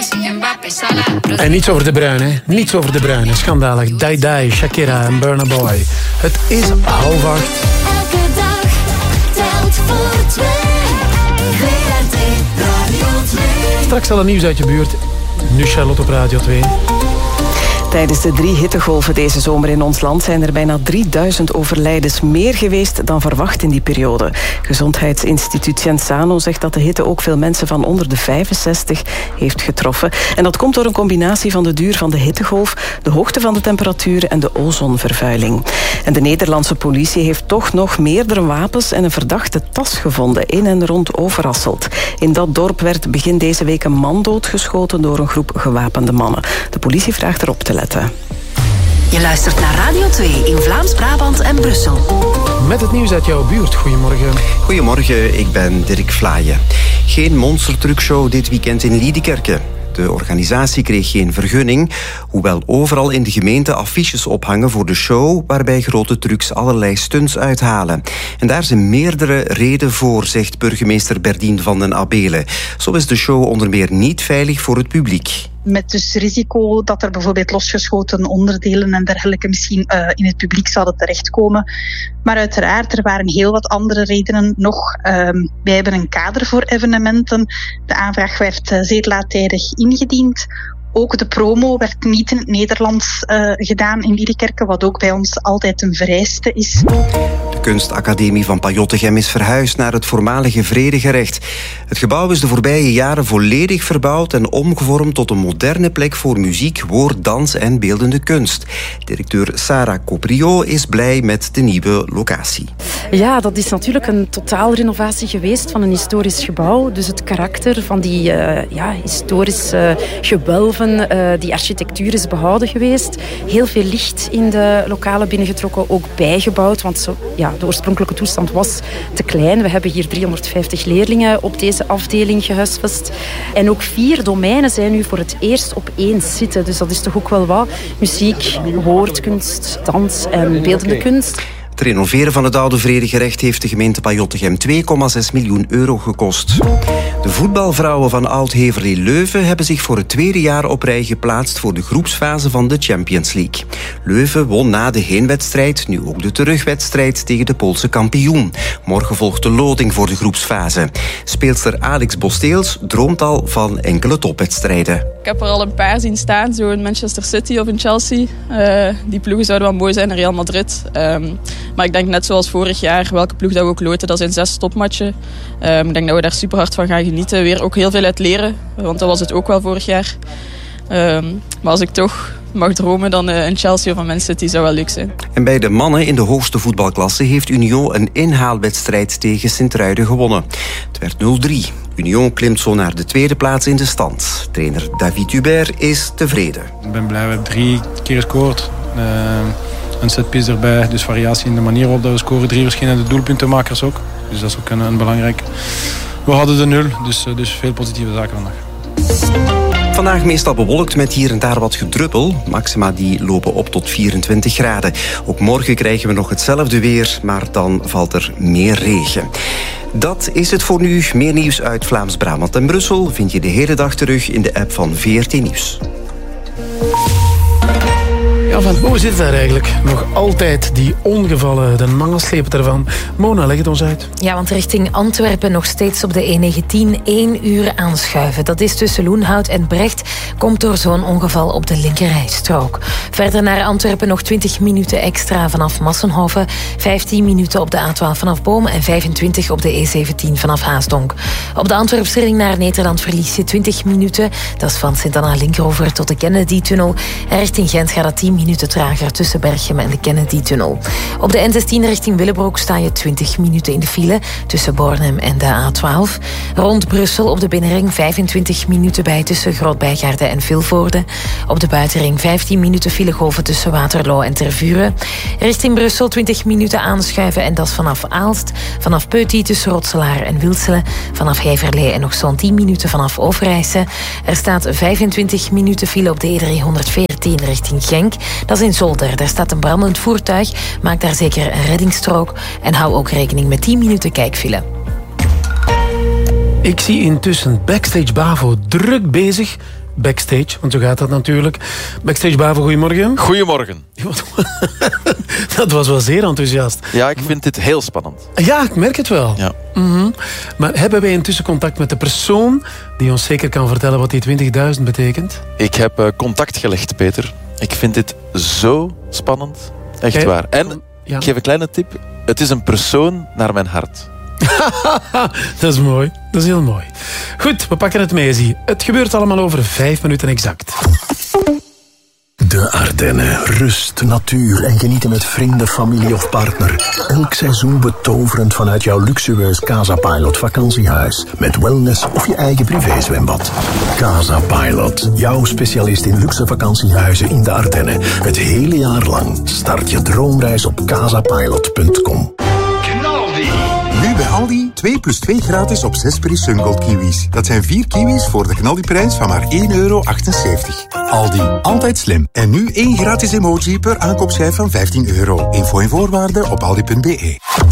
En niets over De Bruyne, hè? Niets over De Bruyne. Schandalig. Die Die, Shakira en Burna Boy. Het is 7:30. Elke dag telt voor twee. WRT Radio 2. Straks al een nieuws uit je buurt. Nu Charlotte op Radio 2. Tijdens de 3 hittegolven deze zomer in ons land zijn er bijna 3000 overlijdens meer geweest dan verwacht in die periode. Gezondheidsinstituut Genzano zegt dat de hitte ook veel mensen van onder de 65 heeft getroffen. En dat komt door een combinatie van de duur van de hittegolf, de hoogte van de temperaturen en de ozonvervuiling. En de Nederlandse politie heeft toch nog meerdere wapens en een verdachte tas gevonden in en rond Overasselt. In dat dorp werd begin deze week een man doodgeschoten door een groep gewapende mannen. De politie vraagt erop te letten. Je luistert naar Radio 2 in Vlaams-Brabant en Brussel. Met het nieuws uit jouw buurt. Goedemorgen. Goedemorgen, ik ben Dirk Vlaaien. Geen monstertruckshow dit weekend in Liedekerke. De organisatie kreeg geen vergunning, hoewel overal in de gemeente affiches ophangen voor de show, waarbij grote trucks allerlei stunts uithalen. En daar zijn meerdere redenen voor, zegt burgemeester Berdien van den Abelen. Zo is de show onder meer niet veilig voor het publiek. Met dus risico dat er bijvoorbeeld losgeschoten onderdelen en dergelijke misschien in het publiek zouden terechtkomen. Maar uiteraard, er waren heel wat andere redenen nog. Wij hebben een kader voor evenementen. De aanvraag werd zeer laattijdig ingediend. Ook de promo werd niet in het Nederlands gedaan in Liedekerke, wat ook bij ons altijd een vereiste is. De kunstacademie van Pajottegem is verhuisd naar het voormalige Vredegerecht. Het gebouw is de voorbije jaren volledig verbouwd en omgevormd tot een moderne plek voor muziek, woord, dans en beeldende kunst. Directeur Sarah Coprio is blij met de nieuwe locatie. Ja, dat is natuurlijk een totaalrenovatie geweest van een historisch gebouw. Dus het karakter van die historische gewelven, die architectuur is behouden geweest. Heel veel licht in de lokalen binnengetrokken, ook bijgebouwd. Want de oorspronkelijke toestand was te klein. We hebben hier 350 leerlingen op deze afdeling gehuisvest. En ook 4 domeinen zijn nu voor het eerst op één zitten. Dus dat is toch ook wel wat. Muziek, woordkunst, dans en beeldende kunst. Het renoveren van het oude Vredegerecht heeft de gemeente Pajottegem 2,6 miljoen euro gekost. De voetbalvrouwen van Oud-Heverlee Leuven hebben zich voor het tweede jaar op rij geplaatst voor de groepsfase van de Champions League. Leuven won na de heenwedstrijd nu ook de terugwedstrijd tegen de Poolse kampioen. Morgen volgt de loting voor de groepsfase. Speelster Alex Bosteels droomt al van enkele topwedstrijden. Ik heb er al een paar zien staan, zo in Manchester City of in Chelsea. Die ploegen zouden wel mooi zijn in Real Madrid. Maar ik denk net zoals vorig jaar, welke ploeg dat we ook loten, dat zijn 6 topmatchen. Ik denk dat we daar super hard van gaan genieten. Weer ook heel veel uit leren, want dat was het ook wel vorig jaar. Maar als ik toch mag dromen, dan een Chelsea of een Man City zou wel leuk zijn. En bij de mannen in de hoogste voetbalklasse heeft Union een inhaalwedstrijd tegen Sint-Truiden gewonnen. Het werd 0-3. Union klimt zo naar de tweede plaats in de stand. Trainer David Hubert is tevreden. Ik ben blij, we hebben 3 keer gescoord. Een setpiece erbij, dus variatie in de manier waarop we scoren. 3 verschillende doelpuntenmakers ook. Dus dat is ook een belangrijk. We hadden de 0, dus veel positieve zaken vandaag. Vandaag meestal bewolkt met hier en daar wat gedruppel. Maxima die lopen op tot 24 graden. Ook morgen krijgen we nog hetzelfde weer, maar dan valt er meer regen. Dat is het voor nu. Meer nieuws uit Vlaams-Brabant en Brussel vind je de hele dag terug in de app van VRT Nieuws. Ja, van hoe zit het daar eigenlijk? Nog altijd die ongevallen, de nasleep ervan. Mona, leg het ons uit. Ja, want richting Antwerpen nog steeds op de E19 1 uur aanschuiven. Dat is tussen Loenhout en Brecht. Komt door zo'n ongeval op de linkerrijstrook. Verder naar Antwerpen nog 20 minuten extra vanaf Massenhoven. 15 minuten op de A12 vanaf Boom en 25 op de E17 vanaf Haasdonk. Op de Antwerpse ring naar Nederland verlies je 20 minuten. Dat is van Sint-Anna-Linkeroever tot de Kennedy-tunnel. En richting Gent gaat dat 10 minuten trager tussen Berchem en de Kennedy-tunnel. Op de N16 richting Willebroek sta je 20 minuten in de file tussen Bornem en de A12. Rond Brussel op de binnenring 25 minuten bij tussen Groot-Bijgaarden en Vilvoorde. Op de buitenring 15 minuten filegolven tussen Waterloo en Tervuren. Richting Brussel 20 minuten aanschuiven en dat is vanaf Aalst. Vanaf Peuty tussen Rotselaar en Wilselen. Vanaf Heverlee en nog zo'n 10 minuten vanaf Overijse. Er staat 25 minuten file op de E314 richting Genk. Dat is in Zolder. Daar staat een brandend voertuig. Maak daar zeker een reddingsstrook. En hou ook rekening met 10 minuten kijkfile. Ik zie intussen Backstage Bavo druk bezig backstage, want zo gaat dat natuurlijk. Backstage Bavo, goedemorgen. Goedemorgen. Dat was wel zeer enthousiast. Ja, ik vind dit heel spannend. Ja, ik merk het wel. Ja. Maar hebben wij intussen contact met de persoon die ons zeker kan vertellen wat die 20.000 betekent? Ik heb contact gelegd, Peter. Ik vind dit zo spannend. Echt waar. En ik geef een kleine tip. Het is een persoon naar mijn hart. Dat is mooi. Dat is heel mooi. Goed, we pakken het mee, zie. Het gebeurt allemaal over 5 minuten exact. De Ardennen. Rust, natuur en genieten met vrienden, familie of partner. Elk seizoen betoverend vanuit jouw luxueus Casa Pilot vakantiehuis. Met wellness of je eigen privézwembad. Casa Pilot. Jouw specialist in luxe vakantiehuizen in de Ardennen. Het hele jaar lang. Start je droomreis op casapilot.com. Nu bij Aldi 2 + 2 gratis op 6 Peri Sungold kiwis. Dat zijn 4 kiwis voor de knaldiprijs van maar €1,78. Aldi, altijd slim. En nu 1 gratis emoji per aankoopschijf van €15. Info en voorwaarden op aldi.be.